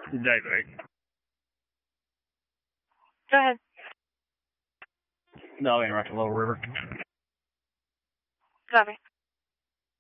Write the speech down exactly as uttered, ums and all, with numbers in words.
Daybreak. Go ahead. No, I interrupt Little River. Copy.